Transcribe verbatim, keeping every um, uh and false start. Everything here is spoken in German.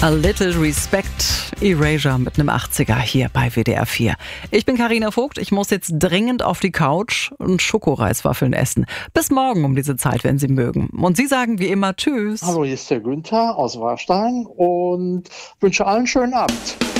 A Little Respect, Erasure mit einem achtziger hier bei W D R vier. Ich bin Carina Vogt, ich muss jetzt dringend auf die Couch und Schokoreiswaffeln essen. Bis morgen um diese Zeit, wenn Sie mögen. Und Sie sagen wie immer Tschüss. Hallo, hier ist der Günther aus Warstein und wünsche allen einen schönen Abend.